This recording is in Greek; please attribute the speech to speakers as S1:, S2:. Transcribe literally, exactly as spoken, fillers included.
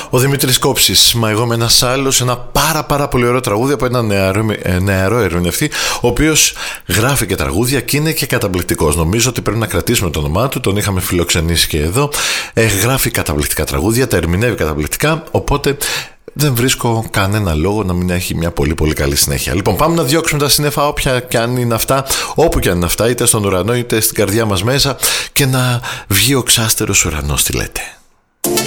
S1: Ο Δημήτρης Κόψης, Μα εγώ με ένας άλλος, ένα πάρα πάρα πολύ ωραίο τραγούδι από έναν νεαρό, νεαρό ερμηνευτή, ο οποίος γράφει και τραγούδια και είναι και καταπληκτικός. Νομίζω ότι πρέπει να κρατήσουμε το όνομά του, τον είχαμε φιλοξενήσει και εδώ. Ε, γράφει καταπληκτικά τραγούδια, τα ερμηνεύει καταπληκτικά, οπότε δεν βρίσκω κανένα λόγο να μην έχει μια πολύ πολύ καλή συνέχεια. Λοιπόν, πάμε να διώξουμε τα σύννεφα, όποια και αν είναι αυτά, όπου και αν είναι αυτά, είτε στον ουρανό είτε στην καρδιά μας μέσα, και να βγει ο ξάστερος ουρανός, τι λέτε.